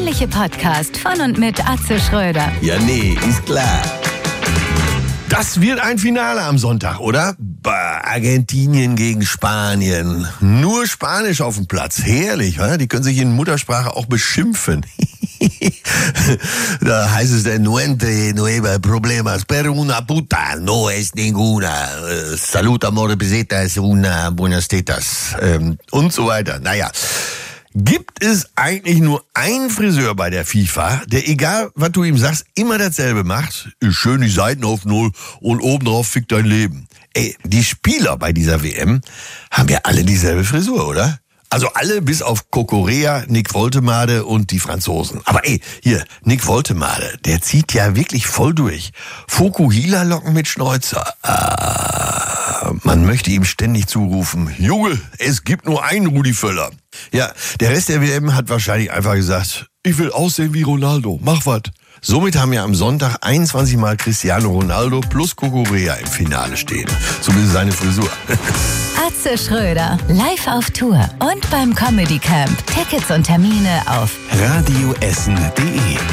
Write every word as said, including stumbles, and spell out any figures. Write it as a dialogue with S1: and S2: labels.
S1: tägliche Podcast von und mit Atze Schröder.
S2: Ja, nee, ist klar. Das wird ein Finale am Sonntag, oder? Bah, Argentinien gegen Spanien. Nur Spanisch auf dem Platz. Herrlich, oder? Die können sich in Muttersprache auch beschimpfen. Da heißt es dann, nuente nueva problemas, pero una puta no es ninguna. Salud, amore, pesetas, una buenas tetas. Ähm, und so weiter. Naja. Gibt es eigentlich nur einen Friseur bei der FIFA, der, egal was du ihm sagst, immer dasselbe macht? Schön die Seiten auf Null und obendrauf fickt dein Leben. Ey, die Spieler bei dieser W M haben ja alle dieselbe Frisur, oder? Also alle bis auf Kokorea, Nick Woltemade und die Franzosen. Aber ey, hier, Nick Woltemade, der zieht ja wirklich voll durch. Fokuhila-Locken mit Schnäuzer. Ah, man möchte ihm ständig zurufen, Junge, es gibt nur einen Rudi Völler. Ja, der Rest der W M hat wahrscheinlich einfach gesagt, ich will aussehen wie Ronaldo, mach was. Somit haben ja am Sonntag einundzwanzig Mal Cristiano Ronaldo plus Kokorea im Finale stehen. Zumindest seine Frisur.
S1: Atze Schröder, live auf Tour und beim Comedy Camp. Tickets und Termine auf
S3: radioessen punkt de